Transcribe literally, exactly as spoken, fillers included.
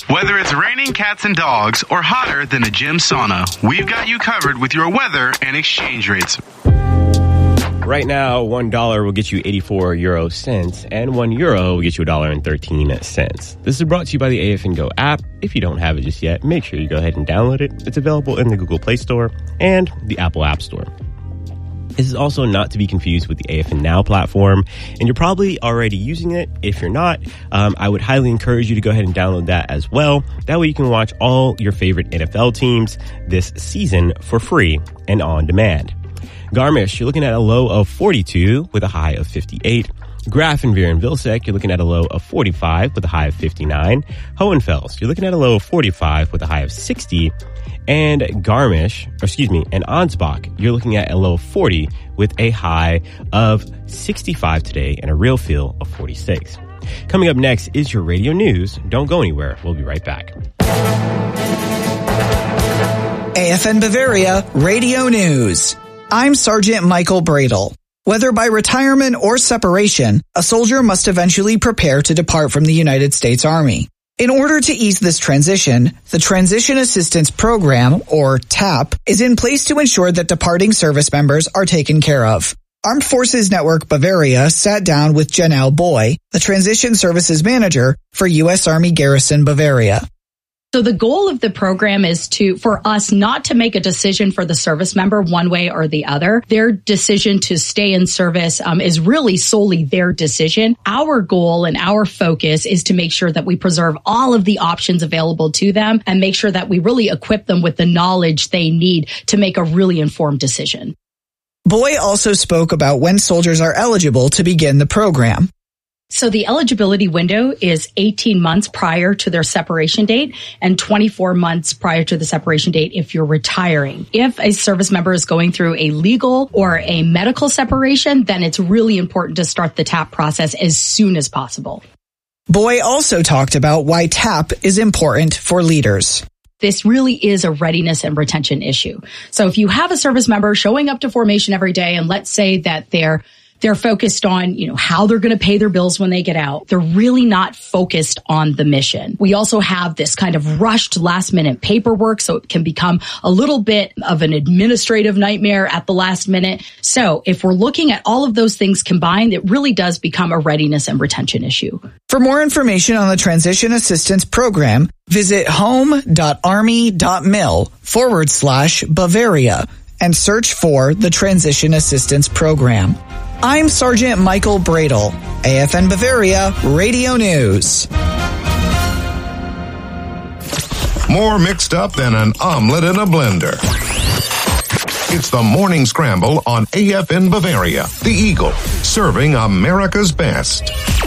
Whether it's raining cats and dogs or hotter than a gym sauna, we've got you covered with your weather and exchange rates. Right now, one dollar will get you eighty-four euro cents, and one euro will get you a dollar and thirteen cents. This is brought to you by the A F N Go app. If you don't have it just yet, make sure you go ahead and download it. It's available in the Google Play Store and the Apple App Store. This is also not to be confused with the A F N Now platform, and you're probably already using it. If you're not, um, I would highly encourage you to go ahead and download that as well. That way you can watch all your favorite N F L teams this season for free and on demand. Garmisch, you're looking at a low of forty-two with a high of fifty-eight. Grafenweer and Vilseck, you're looking at a low of forty-five with a high of fifty-nine. Hohenfels, you're looking at a low of forty-five with a high of sixty. And Garmisch, or excuse me, and Ansbach, you're looking at a low of forty with a high of sixty-five today and a real feel of forty-six. Coming up next is your radio news. Don't go anywhere. We'll be right back. A F N Bavaria Radio News. I'm Sergeant Michael Bradle. Whether by retirement or separation, a soldier must eventually prepare to depart from the United States Army. In order to ease this transition, the Transition Assistance Program, or TAP, is in place to ensure that departing service members are taken care of. Armed Forces Network Bavaria sat down with Janelle Boy, the Transition Services Manager for U S Army Garrison Bavaria. So the goal of the program is to, for us not to make a decision for the service member one way or the other. Their decision to stay in service um, is really solely their decision. Our goal and our focus is to make sure that we preserve all of the options available to them and make sure that we really equip them with the knowledge they need to make a really informed decision. Boy also spoke about when soldiers are eligible to begin the program. So the eligibility window is eighteen months prior to their separation date and twenty-four months prior to the separation date if you're retiring. If a service member is going through a legal or a medical separation, then it's really important to start the TAP process as soon as possible. Boy also talked about why TAP is important for leaders. This really is a readiness and retention issue. So if you have a service member showing up to formation every day, and let's say that they're They're focused on, you know, how they're going to pay their bills when they get out. They're really not focused on the mission. We also have this kind of rushed last minute paperwork, so it can become a little bit of an administrative nightmare at the last minute. So if we're looking at all of those things combined, it really does become a readiness and retention issue. For more information on the Transition Assistance Program, visit home.army.mil forward slash Bavaria and search for the Transition Assistance Program. I'm Sergeant Michael Bradle, A F N Bavaria Radio News. More mixed up than an omelet in a blender. It's the Morning Scramble on A F N Bavaria, the Eagle, serving America's best.